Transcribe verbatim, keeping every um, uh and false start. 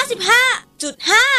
สิบห้าจุดห้า